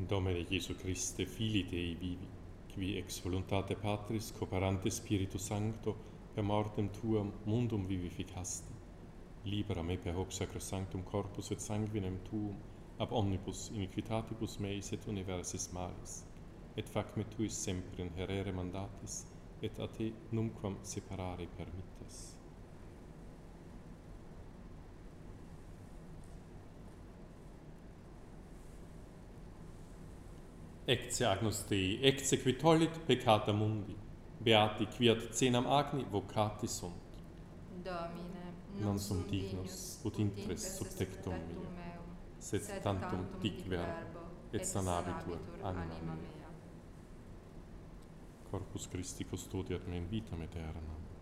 Domine Iesu Christe, Filii Dei vivi, qui ex voluntate Patris cooperante Spiritu Sancto per mortem Tuam mundum vivificasti, libera me per hoc sacrosanctum corpus et sanguinem Tuum ab omnibus iniquitatibus meis et universis malis, et fac me tuis semper inherere mandatis, et a te numquam separare permittas. Ecce agnus Dei, ecce qui tollit peccata mundi, beati quiat cenam agni vocati sunt. Domine, Non sum dignus, ut intres subtectum meum, sed tantum dic verbo, et sanabitur anima mea. Corpus Christi custodiat me in vitam aeternam.